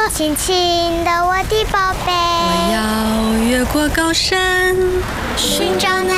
亲亲的我的宝贝。 我要越过高山， 寻找那